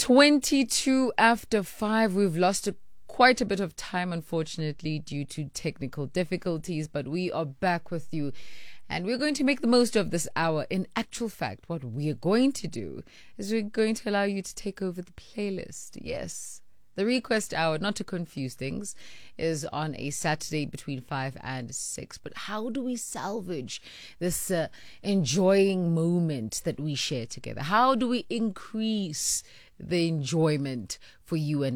22 after 5. We've lost quite a bit of time, unfortunately, due to technical difficulties, but we are back with you. And we're going to make the most of this hour. In actual fact, what we are going to do is we're going to allow you to take over the playlist. Yes. The request hour, not to confuse things, is on a Saturday between 5 and 6. But how do we salvage this enjoying moment that we share together? How do we increase the enjoyment for you and